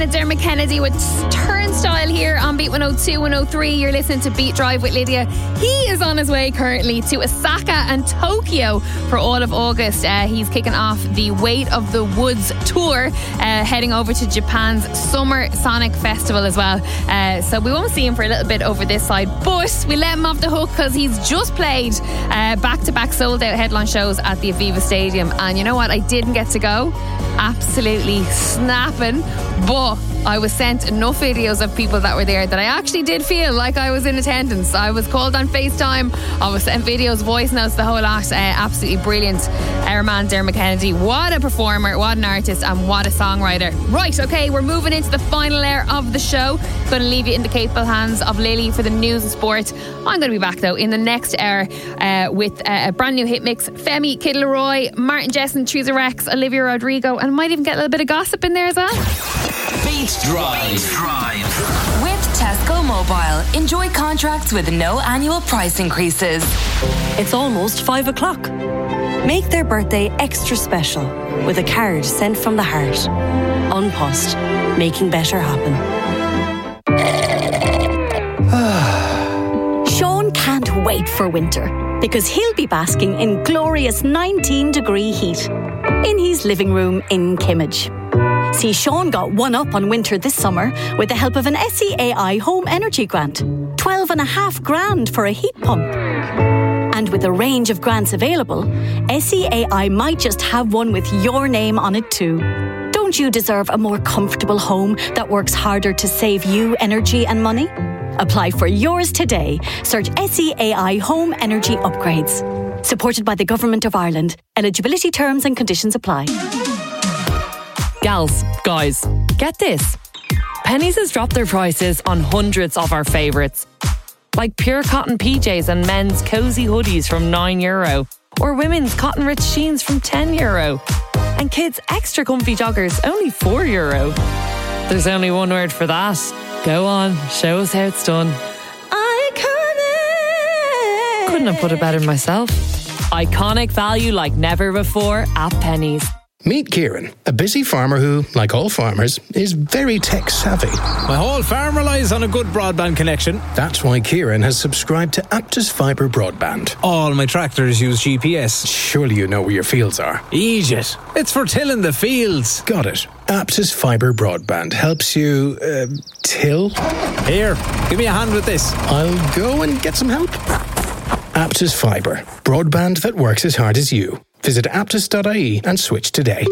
Dermot Kennedy with Turnstile here on Beat 102, 103. You're listening to Beat Drive with Lydia. He is on his way currently to Osaka and Tokyo for all of August. He's kicking off the Weight of the Woods tour, heading over to Japan's Summer Sonic Festival as well. So we won't see him for a little bit over this side, but we let him off the hook because he's just played back-to-back sold-out headline shows at the Aviva Stadium. And you know what? I didn't get to go. Absolutely snapping, but I was sent enough videos of people that were there that I actually did feel like I was in attendance. I was called on FaceTime, I was sent videos, voice notes, the whole lot. Absolutely brilliant. Our man Dermot Kennedy, what a performer, what an artist, and what a songwriter. Right, okay, we're moving into the final hour of the show. Going to leave you in the capable hands of Lily for the news and sport. I'm going to be back though in the next hour with a brand new hit mix. Femi, Kid Laroi, Martin Jessen, Teresa Rex, Olivia Rodrigo, and might even get a little bit of gossip in there as well. Beat Drive. With Tesco Mobile. Enjoy contracts with no annual price increases. It's almost 5 o'clock. Make their birthday extra special with a card sent from the heart. Unpost, making better happen. Sean can't wait for winter because he'll be basking in glorious 19-degree heat in his living room in Kimmage. See, Sean got one up on winter this summer with the help of an SEAI Home Energy Grant. 12.5 grand for a heat pump. And with a range of grants available, SEAI might just have one with your name on it too. Don't you deserve a more comfortable home that works harder to save you energy and money? Apply for yours today. Search SEAI Home Energy Upgrades. Supported by the Government of Ireland. Eligibility terms and conditions apply. Gals, guys, get this. Penneys has dropped their prices on hundreds of our favourites. Like pure cotton PJs and men's cosy hoodies from €9, or women's cotton rich jeans from €10, and kids' extra comfy joggers only €4. There's only one word for that. Go on, show us how it's done. Iconic! Couldn't have put it better myself. Iconic value like never before at Penneys. Meet Kieran, a busy farmer who, like all farmers, is very tech-savvy. My whole farm relies on a good broadband connection. That's why Kieran has subscribed to Aptus Fibre Broadband. All my tractors use GPS. Surely you know where your fields are. Egypt. It's for tilling the fields. Got it. Aptus Fibre Broadband helps you, till? Here, give me a hand with this. I'll go and get some help. Aptus Fibre. Broadband that works as hard as you. Visit aptus.ie and switch today.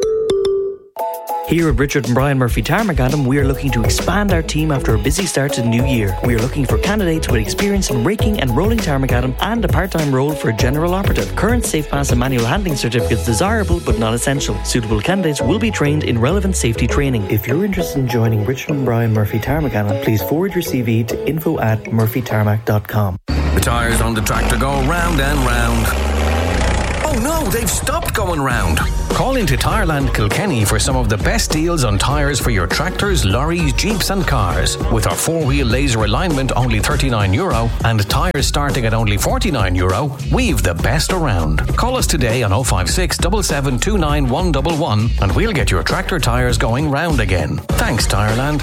Here at Richard and Brian Murphy Tarmac Adam, we are looking to expand our team after a busy start to the new year. We are looking for candidates with experience in raking and rolling tarmac Adam and a part-time role for a general operative. Current safe pass and manual handling certificates desirable but not essential. Suitable candidates will be trained in relevant safety training. If you're interested in joining Richard and Brian Murphy Tarmac Adam, please forward your CV to info@murphytarmac.com. The tyres on the tractor go round and round. Oh no, they've stopped going round. Call into Tyreland Kilkenny for some of the best deals on tyres for your tractors, lorries, jeeps and cars. With our 4-wheel laser alignment only €39 and tyres starting at only €49, we've the best around. Call us today on 056 7729 111 and we'll get your tractor tyres going round again. Thanks Tyreland.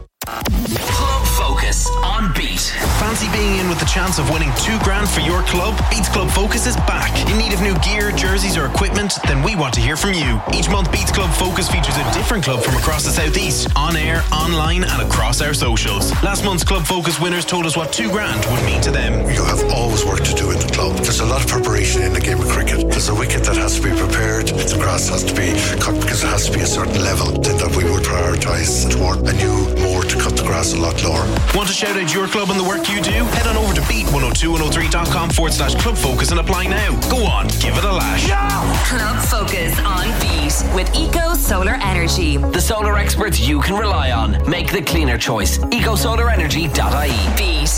Club Focus on Beat. Fancy being in with the chance of winning $2,000 for your club? Beats Club Focus is back. In need of new gear, jerseys or equipment? Then we want to hear from you. Each month Beats Club Focus features a different club from across the southeast, on air, online and across our socials. Last month's Club Focus winners told us what $2,000 would mean to them. You have always work to do in the club. There's a lot of preparation in the game of cricket. There's a wicket that has to be prepared. The grass has to be cut because it has to be a certain level. Then that we would prioritise toward a new moor to cut the grass a lot lower. Want to shout out your club and the work you do? Head on over to beat102103.com/Club Focus and apply now. Go on, give it a lash. Club Focus on Beat with Eco Solar Energy. The solar experts you can rely on. Make the cleaner choice. EcoSolarEnergy.ie. Beat.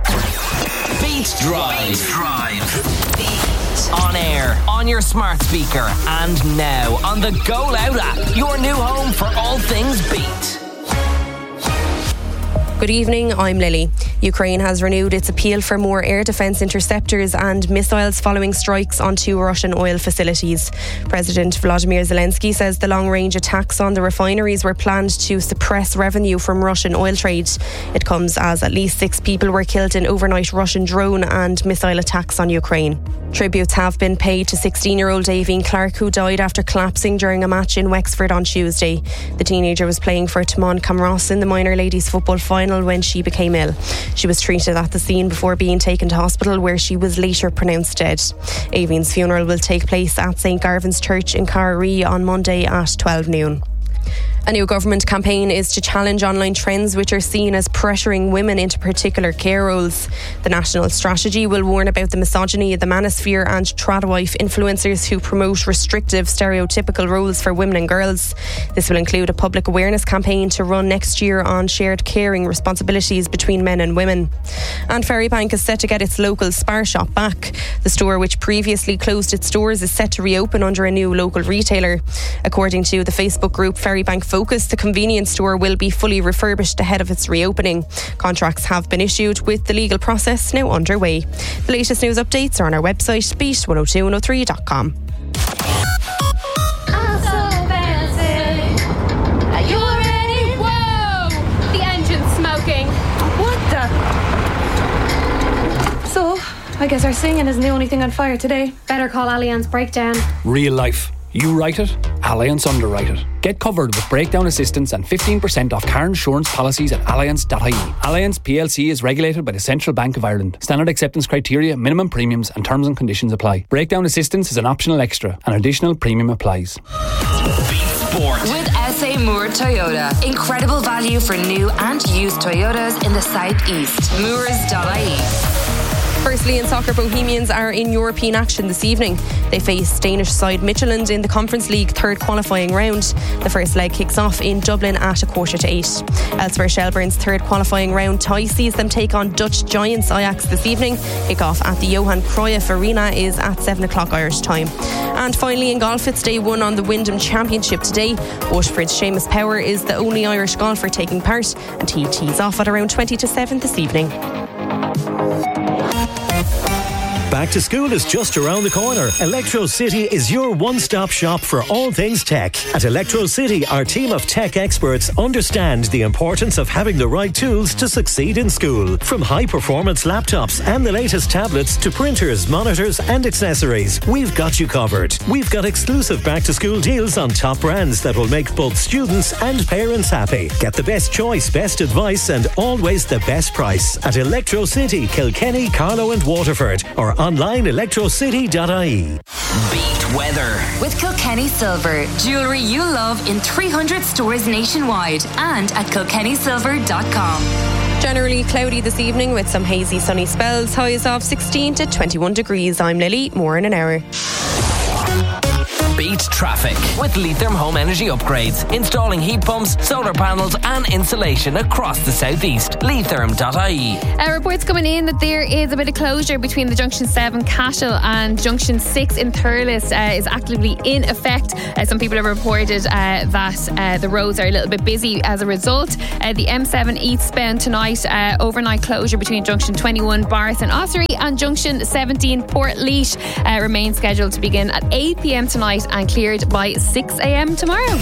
Beat Drive. Beat. On air, on your smart speaker, and now on the Go Loud app. Your new home for all things Beat. Good evening, I'm Lily. Ukraine has renewed its appeal for more air defence interceptors and missiles following strikes on 2 Russian oil facilities. President Volodymyr Zelensky says the long-range attacks on the refineries were planned to suppress revenue from Russian oil trade. It comes as at least 6 people were killed in overnight Russian drone and missile attacks on Ukraine. Tributes have been paid to 16-year-old Aoibhinn Clark, who died after collapsing during a match in Wexford on Tuesday. The teenager was playing for Timon Camross in the minor ladies football final when she became ill. She was treated at the scene before being taken to hospital, where she was later pronounced dead. Aoibhinn's funeral will take place at St Garvin's Church in Carraree on Monday at 12 noon. A new government campaign is to challenge online trends which are seen as pressuring women into particular care roles. The national strategy will warn about the misogyny, the manosphere and tradwife influencers who promote restrictive stereotypical roles for women and girls. This will include a public awareness campaign to run next year on shared caring responsibilities between men and women. And Ferrybank is set to get its local Spar shop back. The store, which previously closed its doors, is set to reopen under a new local retailer. According to the Facebook group Ferrybank Focus, the convenience store will be fully refurbished ahead of its reopening. Contracts have been issued with the legal process now underway. The latest news updates are on our website, beat102103.com. The engine's smoking. What the? So, I guess our singing isn't the only thing on fire today. Better call Allianz Breakdown. Real life. You write it, Allianz underwrite it. Get covered with breakdown assistance and 15% off car insurance policies at allianz.ie. Allianz PLC is regulated by the Central Bank of Ireland. Standard acceptance criteria, minimum premiums and terms and conditions apply. Breakdown assistance is an optional extra. An additional premium applies. Beat Sport. With SA Moore Toyota. Incredible value for new and used Toyotas in the southeast. Moors.ie. Firstly, in soccer, Bohemians are in European action this evening. They face Danish side Midtjylland in the Conference League third qualifying round. The first leg kicks off in Dublin at 7:45. Elsewhere, Shelbourne's third qualifying round tie sees them take on Dutch giants Ajax this evening. Kick-off at the Johan Cruyff Arena is at 7 o'clock Irish time. And finally, in golf, it's day 1 on the Wyndham Championship today. Waterford's Seamus Power is the only Irish golfer taking part, and he tees off at around 20 to 7 this evening. Back to school is just around the corner. Electro City is your one-stop shop for all things tech. At Electro City, our team of tech experts understand the importance of having the right tools to succeed in school. From high-performance laptops and the latest tablets to printers, monitors and accessories, we've got you covered. We've got exclusive back-to-school deals on top brands that will make both students and parents happy. Get the best choice, best advice and always the best price at Electro City, Kilkenny, Carlow and Waterford, or online electrocity.ie. Beat weather. With Kilkenny Silver. Jewellery you love in 300 stores nationwide and at kilkennysilver.com. Generally cloudy this evening with some hazy sunny spells. Highs of 16 to 21 degrees. I'm Lily. More in an hour. Beat traffic with Leitrim Home Energy Upgrades. Installing heat pumps, solar panels and insulation across the southeast. Leitrim.ie. Reports coming in that there is a bit of closure between the Junction 7 Cashel and Junction 6 in Thurles is actively in effect. Some people have reported that the roads are a little bit busy as a result. The M7 eastbound tonight, overnight closure between Junction 21 Barras and Ossory and Junction 17 Portleat remains scheduled to begin at 8 p.m. tonight and cleared by 6 a.m. tomorrow.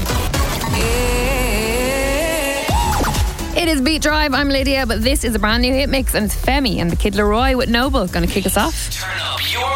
It is Beat Drive. I'm Lydia, but this is a brand new hit mix and it's Femi and the Kid Laroi with Noble going to kick us off. Turn up your